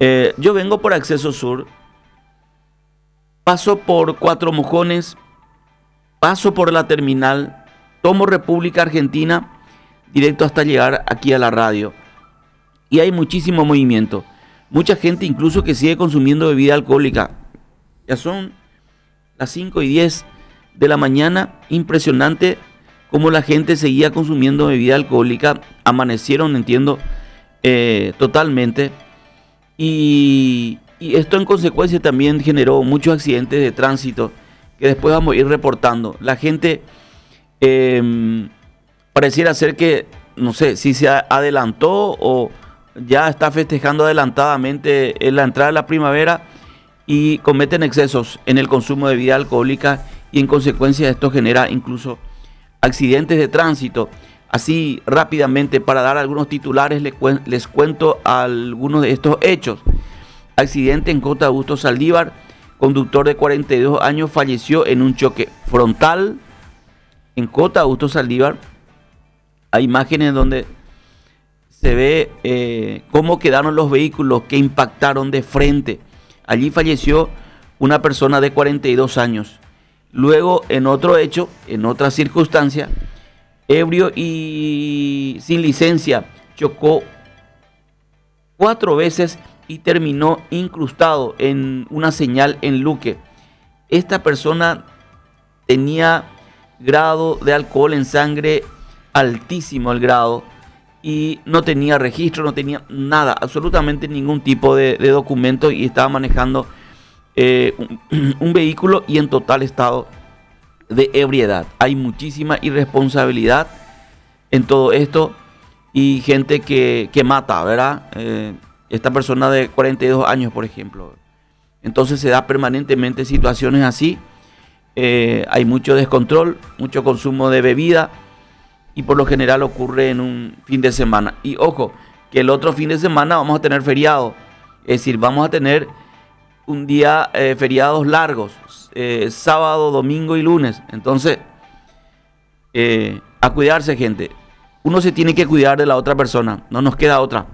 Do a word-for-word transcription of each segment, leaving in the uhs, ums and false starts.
Eh, yo vengo por Acceso Sur, paso por Cuatro Mojones, paso por la terminal, tomo República Argentina, directo hasta llegar aquí a la radio. Y hay muchísimo movimiento. Mucha gente incluso que sigue consumiendo bebida alcohólica. Ya son las cinco y diez de la mañana. Impresionante cómo la gente seguía consumiendo bebida alcohólica. Amanecieron, entiendo, eh, totalmente. Y, y esto en consecuencia también generó muchos accidentes de tránsito que después vamos a ir reportando. La gente eh, pareciera ser que, no sé, si se adelantó o ya está festejando adelantadamente en la entrada de la primavera y cometen excesos en el consumo de bebida alcohólica y en consecuencia esto genera incluso accidentes de tránsito. Así rápidamente, para dar algunos titulares, les, cuen les cuento algunos de estos hechos. Accidente en Costa Augusto Saldívar, conductor de cuarenta y dos años falleció en un choque frontal en Costa Augusto Saldívar. Hay imágenes donde se ve eh, cómo quedaron los vehículos que impactaron de frente. Allí falleció una persona de cuarenta y dos años. Luego, en otro hecho, en otra circunstancia, ebrio y sin licencia, chocó cuatro veces y terminó incrustado en una señal en Luque. Esta persona tenía grado de alcohol en sangre altísimo, el grado, y no tenía registro, no tenía nada, absolutamente ningún tipo de, de documento, y estaba manejando eh, un, un vehículo y en total estado de ebriedad. Hay muchísima irresponsabilidad en todo esto y gente que, que mata, ¿verdad? Eh, esta persona de cuarenta y dos años, por ejemplo. Entonces se da permanentemente situaciones así. Eh, hay mucho descontrol, mucho consumo de bebida y por lo general ocurre en un fin de semana. Y ojo, que el otro fin de semana vamos a tener feriado. Es decir, vamos a tener un día eh, feriados largos. Eh, sábado, domingo y lunes. Entonces, eh, a cuidarse, gente. Uno se tiene que cuidar de la otra persona, no nos queda otra.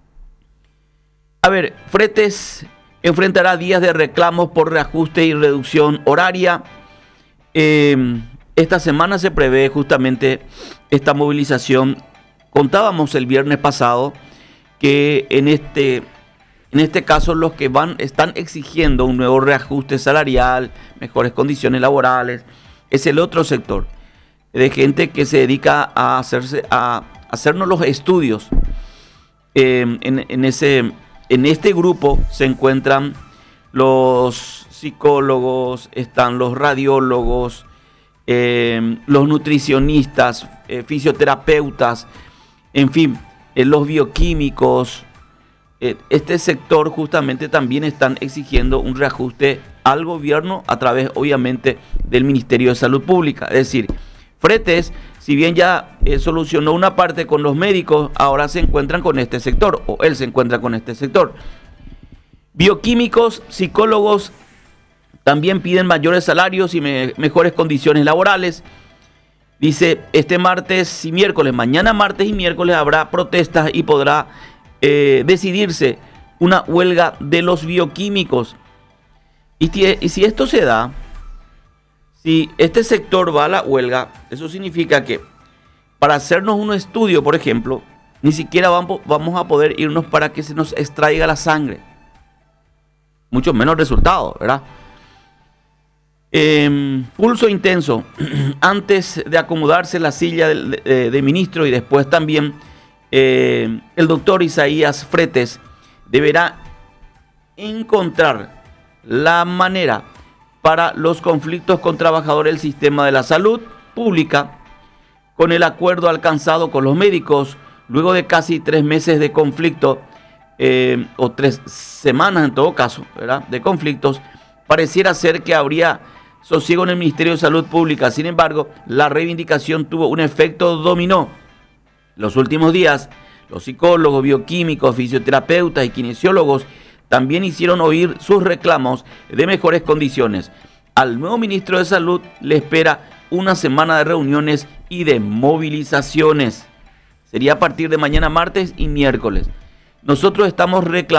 A ver, Fretes enfrentará días de reclamos por reajuste y reducción horaria. Eh, esta semana se prevé justamente esta movilización. Contábamos el viernes pasado que en este En este caso, los que van están exigiendo un nuevo reajuste salarial, mejores condiciones laborales, es el otro sector de gente que se dedica a hacerse a hacernos los estudios. Eh, en, en, ese, en este grupo se encuentran los psicólogos, están los radiólogos, eh, los nutricionistas, eh, fisioterapeutas, en fin, eh, los bioquímicos. Este sector justamente también están exigiendo un reajuste al gobierno a través, obviamente, del Ministerio de Salud Pública. Es decir, Fretes, si bien ya eh, solucionó una parte con los médicos, ahora se encuentran con este sector, o él se encuentra con este sector. Bioquímicos, psicólogos, también piden mayores salarios y me mejores condiciones laborales. Dice, este martes y miércoles, mañana martes y miércoles habrá protestas y podrá Eh, decidirse una huelga de los bioquímicos. Y, y si esto se da, si este sector va a la huelga, eso significa que para hacernos un estudio, por ejemplo, ni siquiera vamos, vamos a poder irnos para que se nos extraiga la sangre, mucho menos resultados, ¿verdad? Eh, pulso intenso antes de acomodarse la silla de, de, de ministro y después también Eh, el doctor Isaías Fretes deberá encontrar la manera para los conflictos con trabajadores del sistema de la salud pública con el acuerdo alcanzado con los médicos luego de casi tres meses de conflicto eh, o tres semanas en todo caso, ¿verdad?, de conflictos. Pareciera ser que habría sosiego en el Ministerio de Salud Pública. Sin embargo, la reivindicación tuvo un efecto dominó. Los últimos días, los psicólogos, bioquímicos, fisioterapeutas y kinesiólogos también hicieron oír sus reclamos de mejores condiciones. Al nuevo ministro de Salud le espera una semana de reuniones y de movilizaciones. Sería a partir de mañana martes y miércoles. Nosotros estamos reclamando